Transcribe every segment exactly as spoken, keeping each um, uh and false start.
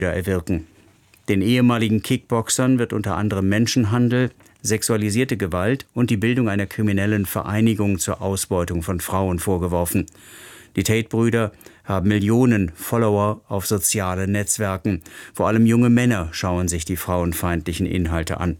erwirken. Den ehemaligen Kickboxern wird unter anderem Menschenhandel, sexualisierte Gewalt und die Bildung einer kriminellen Vereinigung zur Ausbeutung von Frauen vorgeworfen. Die Tate-Brüder haben Millionen Follower auf sozialen Netzwerken. Vor allem junge Männer schauen sich die frauenfeindlichen Inhalte an.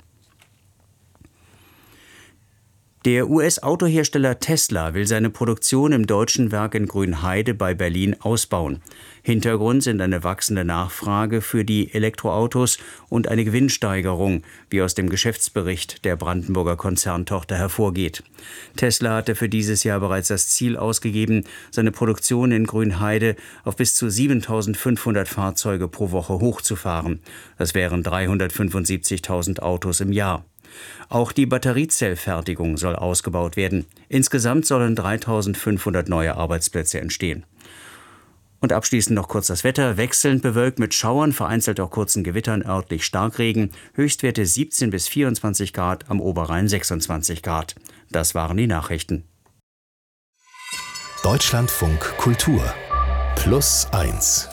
Der U S-Autohersteller Tesla will seine Produktion im deutschen Werk in Grünheide bei Berlin ausbauen. Hintergrund sind eine wachsende Nachfrage für die Elektroautos und eine Gewinnsteigerung, wie aus dem Geschäftsbericht der Brandenburger Konzerntochter hervorgeht. Tesla hatte für dieses Jahr bereits das Ziel ausgegeben, seine Produktion in Grünheide auf bis zu siebentausendfünfhundert Fahrzeuge pro Woche hochzufahren. Das wären dreihundertfünfundsiebzigtausend Autos im Jahr. Auch die Batteriezellfertigung soll ausgebaut werden. Insgesamt sollen dreitausendfünfhundert neue Arbeitsplätze entstehen. Und abschließend noch kurz das Wetter. Wechselnd bewölkt mit Schauern, vereinzelt auch kurzen Gewittern, örtlich Starkregen. Höchstwerte siebzehn bis vierundzwanzig Grad, am Oberrhein sechsundzwanzig Grad. Das waren die Nachrichten. Deutschlandfunk Kultur Plus eins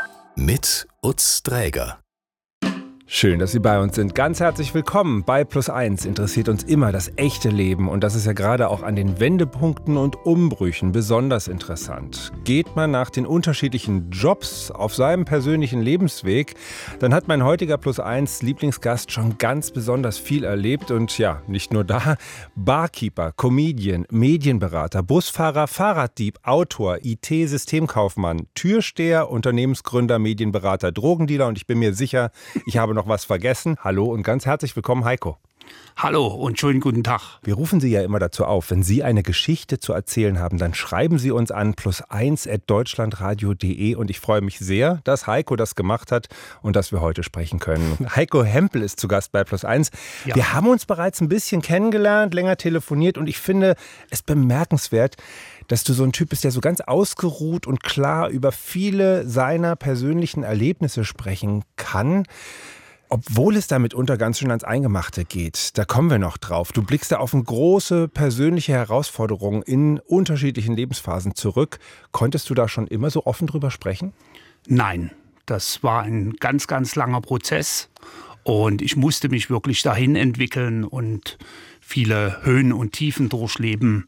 mit Utz Dräger. Schön, dass Sie bei uns sind. Ganz herzlich willkommen bei Plus eins. Interessiert uns immer das echte Leben und das ist ja gerade auch an den Wendepunkten und Umbrüchen besonders interessant. Geht man nach den unterschiedlichen Jobs auf seinem persönlichen Lebensweg, dann hat mein heutiger Plus eins Lieblingsgast schon ganz besonders viel erlebt und ja, nicht nur da. Barkeeper, Comedian, Medienberater, Busfahrer, Fahrraddieb, Autor, I T-Systemkaufmann, Türsteher, Unternehmensgründer, Medienberater, Drogendealer und ich bin mir sicher, ich habe noch noch was vergessen. Hallo und ganz herzlich willkommen, Heiko. Hallo und schönen guten Tag. Wir rufen Sie ja immer dazu auf, wenn Sie eine Geschichte zu erzählen haben, dann schreiben Sie uns an plus eins at deutschlandradio punkt de und ich freue mich sehr, dass Heiko das gemacht hat und dass wir heute sprechen können. Heiko Hempel ist zu Gast bei Plus eins. Ja. Wir haben uns bereits ein bisschen kennengelernt, länger telefoniert und ich finde es bemerkenswert, dass du so ein Typ bist, der so ganz ausgeruht und klar über viele seiner persönlichen Erlebnisse sprechen kann. Obwohl es da mitunter ganz schön ans Eingemachte geht, da kommen wir noch drauf. Du blickst da auf eine große persönliche Herausforderung in unterschiedlichen Lebensphasen zurück. Konntest du da schon immer so offen drüber sprechen? Nein, das war ein ganz, ganz langer Prozess und ich musste mich wirklich dahin entwickeln und viele Höhen und Tiefen durchleben,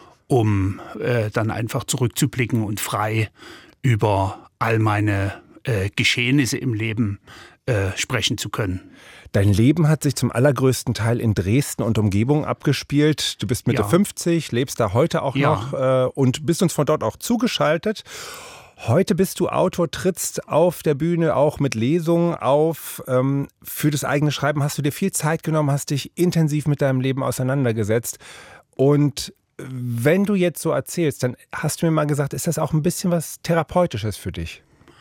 um äh, dann einfach zurückzublicken und frei über all meine äh, Geschehnisse im Leben Äh, sprechen zu können. Dein Leben hat sich zum allergrößten Teil in Dresden und Umgebung abgespielt. Du bist Mitte ja. fünfzig, lebst da heute auch ja. noch äh, und bist uns von dort auch zugeschaltet. Heute bist du Autor, trittst auf der Bühne auch mit Lesungen auf. Ähm, für das eigene Schreiben hast du dir viel Zeit genommen, hast dich intensiv mit deinem Leben auseinandergesetzt. Und wenn du jetzt so erzählst, dann hast du mir mal gesagt, ist das auch ein bisschen was Therapeutisches für dich?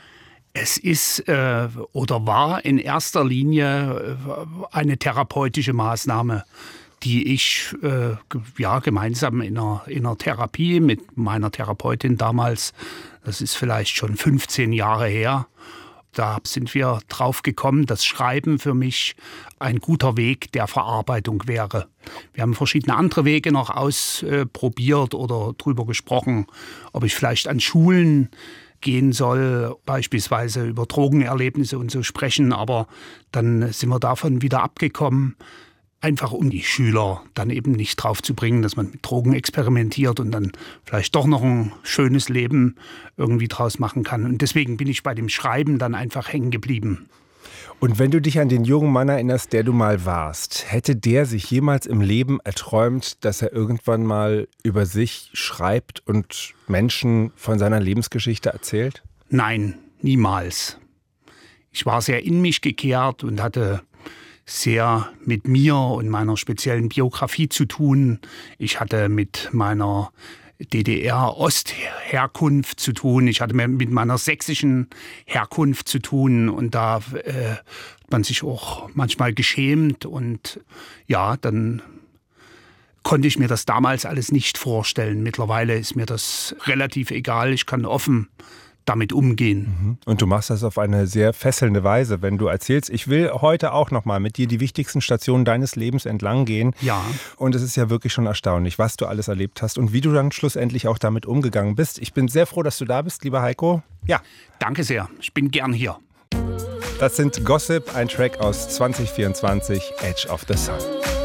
Es ist äh, oder war in erster Linie äh, eine therapeutische Maßnahme, die ich äh, ja, gemeinsam in einer, in einer Therapie mit meiner Therapeutin damals, das ist vielleicht schon fünfzehn Jahre her, da sind wir drauf gekommen, dass Schreiben für mich ein guter Weg der Verarbeitung wäre. Wir haben verschiedene andere Wege noch ausprobiert oder drüber gesprochen, ob ich vielleicht an Schulen gehen soll, beispielsweise über Drogenerlebnisse und so sprechen, aber dann sind wir davon wieder abgekommen, einfach um die Schüler dann eben nicht drauf zu bringen, dass man mit Drogen experimentiert und dann vielleicht doch noch ein schönes Leben irgendwie draus machen kann. Und deswegen bin ich bei dem Schreiben dann einfach hängen geblieben. Und wenn du dich an den jungen Mann erinnerst, der du mal warst, hätte der sich jemals im Leben erträumt, dass er irgendwann mal über sich schreibt und Menschen von seiner Lebensgeschichte erzählt? Nein, niemals. Ich war sehr in mich gekehrt und hatte sehr mit mir und meiner speziellen Biografie zu tun. Ich hatte mit meiner D D R-Ostherkunft zu tun. Ich hatte mit meiner sächsischen Herkunft zu tun und da äh, hat man sich auch manchmal geschämt und ja, dann konnte ich mir das damals alles nicht vorstellen. Mittlerweile ist mir das relativ egal. Ich kann offen damit umgehen. Und du machst das auf eine sehr fesselnde Weise, wenn du erzählst, ich will heute auch noch mal mit dir die wichtigsten Stationen deines Lebens entlang gehen. Ja. Und es ist ja wirklich schon erstaunlich, was du alles erlebt hast und wie du dann schlussendlich auch damit umgegangen bist. Ich bin sehr froh, dass du da bist, lieber Heiko. Ja. Danke sehr. Ich bin gern hier. Das sind Gossip, ein Track aus zwanzig vierundzwanzig, Edge of the Sun.